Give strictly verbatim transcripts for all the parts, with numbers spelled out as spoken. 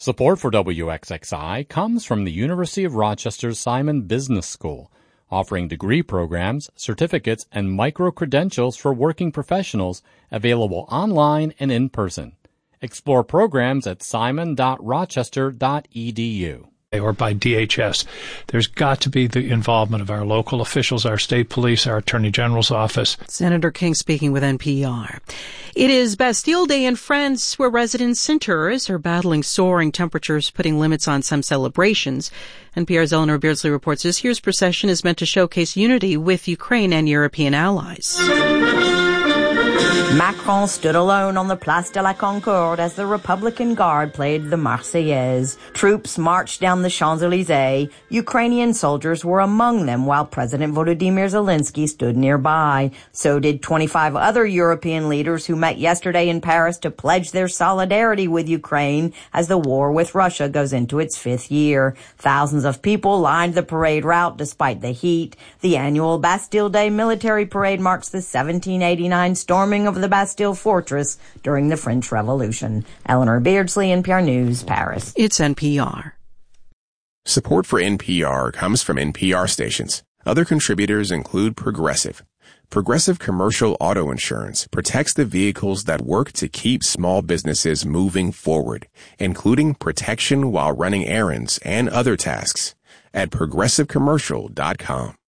Support for W X X I comes from the University of Rochester's Simon Business School, offering degree programs, certificates, and micro-credentials for working professionals available online and in person. Explore programs at simon dot rochester dot e d u. Or by D H S. There's got to be the involvement of our local officials, our state police, our Attorney General's office. Senator King speaking with N P R. It is Bastille Day in France, where residents and tourists are battling soaring temperatures, putting limits on some celebrations. N P R's Eleanor Beardsley reports this year's procession is meant to showcase unity with Ukraine and European allies. Macron stood alone on the Place de la Concorde as the Republican Guard played the Marseillaise. Troops marched down the Champs-Élysées. Ukrainian soldiers were among them while President Volodymyr Zelensky stood nearby. So did twenty-five other European leaders who met yesterday in Paris to pledge their solidarity with Ukraine as the war with Russia goes into its fifth year. Thousands of people lined the parade route despite the heat. The annual Bastille Day military parade marks the seventeen eighty-nine storming of the Bastille Fortress during the French Revolution. Eleanor Beardsley, N P R News, Paris. It's N P R. Support for N P R comes from N P R stations. Other contributors include Progressive. Progressive Commercial Auto Insurance protects the vehicles that work to keep small businesses moving forward, including protection while running errands and other tasks at progressive commercial dot com.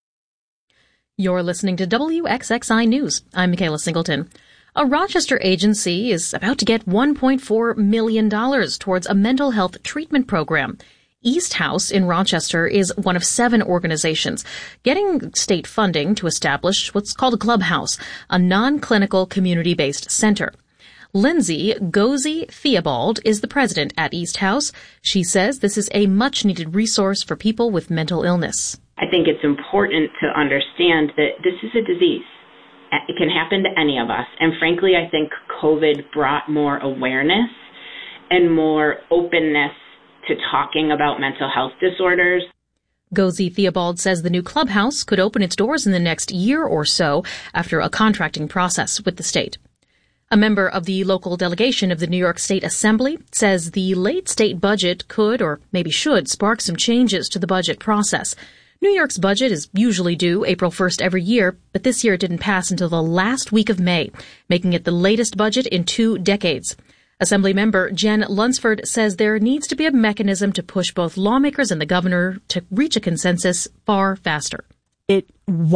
You're listening to W X X I News. I'm Michaela Singleton. A Rochester agency is about to get one point four million dollars towards a mental health treatment program. East House in Rochester is one of seven organizations getting state funding to establish what's called a clubhouse, a non-clinical community-based center. Lindsay Gozy Theobald is the president at East House. She says this is a much-needed resource for people with mental illness. I think it's important to understand that this is a disease. It can happen to any of us. And frankly, I think COVID brought more awareness and more openness to talking about mental health disorders. Gozy Theobald says the new clubhouse could open its doors in the next year or so after a contracting process with the state. A member of the local delegation of the New York State Assembly says the late state budget could or maybe should spark some changes to the budget process. New York's budget is usually due April first every year, but this year it didn't pass until the last week of May, making it the latest budget in two decades. Assemblymember Jen Lunsford says there needs to be a mechanism to push both lawmakers and the governor to reach a consensus far faster. It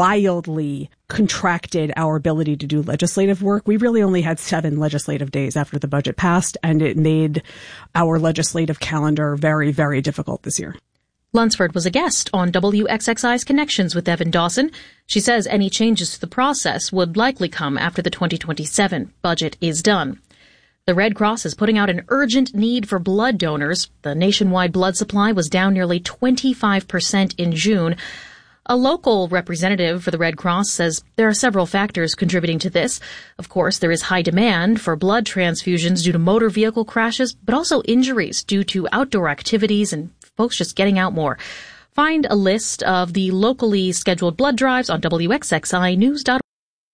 wildly contracted our ability to do legislative work. We really only had seven legislative days after the budget passed, and it made our legislative calendar very, very difficult this year. Lunsford was a guest on W X X I's Connections with Evan Dawson. She says any changes to the process would likely come after the twenty twenty-seven budget is done. The Red Cross is putting out an urgent need for blood donors. The nationwide blood supply was down nearly twenty-five percent in June. A local representative for the Red Cross says there are several factors contributing to this. Of course, there is high demand for blood transfusions due to motor vehicle crashes, but also injuries due to outdoor activities and folks just getting out more. Find a list of the locally scheduled blood drives on W X X I news dot org.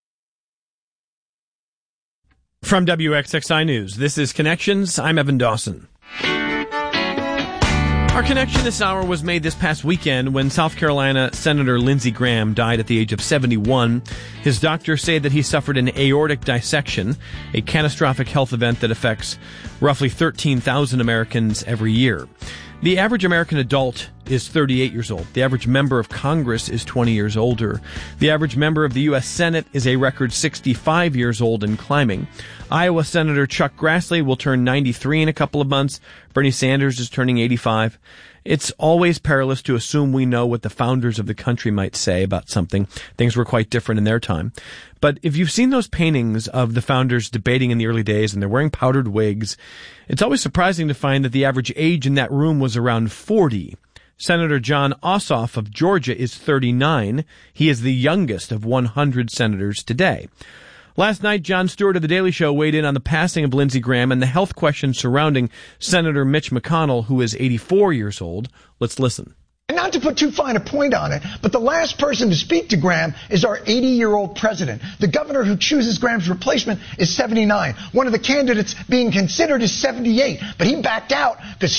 From W X X I News, this is Connections. I'm Evan Dawson. Our connection this hour was made this past weekend when South Carolina Senator Lindsey Graham died at the age of seventy-one. His doctors say that he suffered an aortic dissection, a catastrophic health event that affects roughly thirteen thousand Americans every year. The average American adult is thirty-eight years old. The average member of Congress is twenty years older. The average member of the U S Senate is a record sixty-five years old and climbing. Iowa Senator Chuck Grassley will turn ninety-three in a couple of months. Bernie Sanders is turning eighty-five. It's always perilous to assume we know what the founders of the country might say about something. Things were quite different in their time. But if you've seen those paintings of the founders debating in the early days and they're wearing powdered wigs, it's always surprising to find that the average age in that room was around forty. Senator Jon Ossoff of Georgia is thirty-nine. He is the youngest of one hundred senators today. Last night, Jon Stewart of The Daily Show weighed in on the passing of Lindsey Graham and the health questions surrounding Senator Mitch McConnell, who is eighty-four years old. Let's listen. And not to put too fine a point on it, but the last person to speak to Graham is our eighty-year-old president. The governor who chooses Graham's replacement is seventy-nine. One of the candidates being considered is seventy-eight, but he backed out because